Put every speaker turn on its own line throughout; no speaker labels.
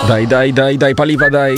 Daj paliwa, daj.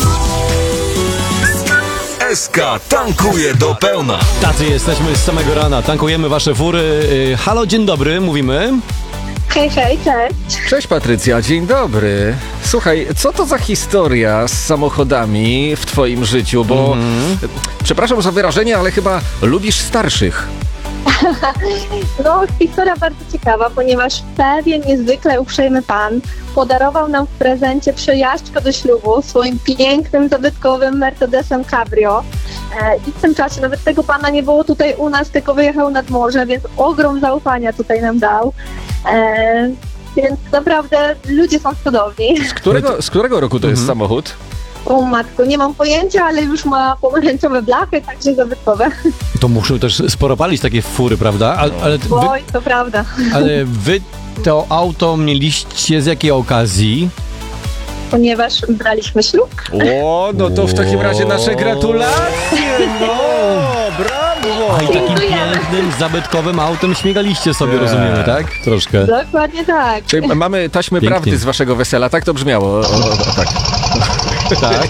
SK tankuje do pełna.
Tacy jesteśmy z samego rana, tankujemy wasze fury. Halo, dzień dobry, mówimy.
Hej, cześć.
Cześć Patrycja, dzień dobry. Słuchaj, co to za historia z samochodami w twoim życiu? Bo, przepraszam za wyrażenie, ale chyba lubisz starszych.
No, historia bardzo ciekawa, ponieważ pewien niezwykle uprzejmy pan podarował nam w prezencie przejażdżkę do ślubu swoim pięknym, zabytkowym Mercedesem Cabrio. I w tym czasie nawet tego pana nie było tutaj u nas, tylko wyjechał nad morze, więc ogrom zaufania tutaj nam dał. Więc naprawdę ludzie są cudowni.
Z którego roku to jest samochód?
O matko, nie mam pojęcia, ale już ma pomarańczowe blachy, także zabytkowe.
To muszą też sporo palić takie fury, prawda?
Oj, to prawda.
Ale wy to auto mieliście z jakiej okazji?
Ponieważ braliśmy ślub.
O, no to w takim razie nasze gratulacje! No, brawo!
A i takim pięknym, zabytkowym autem śmigaliście sobie, rozumiemy, tak? Troszkę.
Dokładnie tak.
Czyli mamy taśmy
Pięknie.
prawdy z waszego wesela, tak to brzmiało? Tak.
Tak.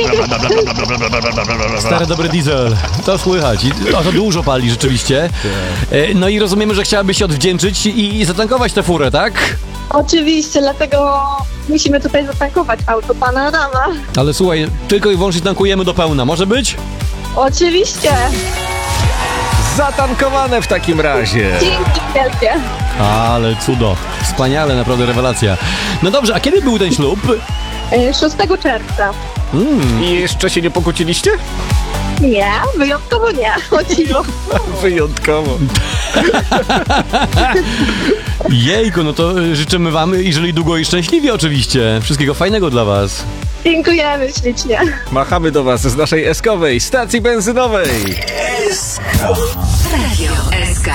Stary dobry diesel. To słychać. A to dużo pali rzeczywiście. No i rozumiemy, że chciałabyś się odwdzięczyć i zatankować tę furę, tak?
Oczywiście, dlatego musimy tutaj zatankować auto pana Adama.
Ale słuchaj, tylko i wyłącznie tankujemy do pełna. Może być?
Oczywiście.
Zatankowane w takim razie.
Dzięki wielkie.
Ale cudo. Wspaniale, naprawdę rewelacja. No dobrze, a kiedy był ten ślub?
6 czerwca.
I jeszcze się nie pokłóciliście?
Nie, wyjątkowo nie. Chodziło.
Wyjątkowo.
Jejku, no to życzymy wam i żyli długo i szczęśliwie oczywiście. Wszystkiego fajnego dla was.
Dziękujemy ślicznie.
Machamy do was z naszej eskowej stacji benzynowej.
SK.
Radio SK.